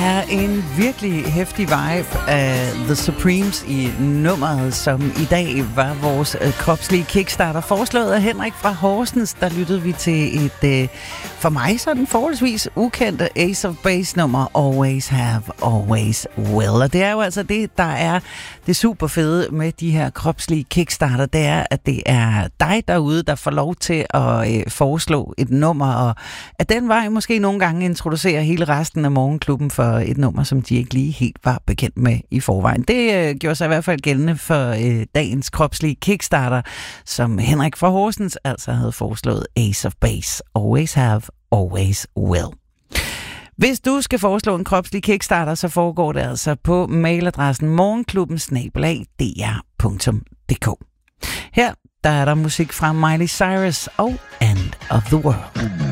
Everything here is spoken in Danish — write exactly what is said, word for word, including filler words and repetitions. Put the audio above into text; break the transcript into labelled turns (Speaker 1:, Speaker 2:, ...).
Speaker 1: er en virkelig heftig vibe af The Supremes i nummeret, som i dag var vores øh, kropslige kickstarter. Foreslået af Henrik fra Horsens, der lyttede vi til et, øh, for mig sådan forholdsvis ukendte Ace of Base nummer, Always Have, Always Will. Og det er jo altså det, der er det super fede med de her kropslige kickstarter, det er, at det er dig derude, der får lov til at øh, foreslå et nummer, og at den vej måske nogle gange introducerer hele resten af Morgenklubben for et nummer, som de ikke lige helt var bekendt med i forvejen. Det øh, gjorde sig i hvert fald gældende for øh, dagens kropslige kickstarter, som Henrik fra Horsens altså havde foreslået Ace of Base. Always have, always will. Hvis du skal foreslå en kropslig kickstarter, så foregår det altså på mailadressen morgenklubben snabel-a d r punktum d k. Her der er der musik fra Miley Cyrus og End of the World.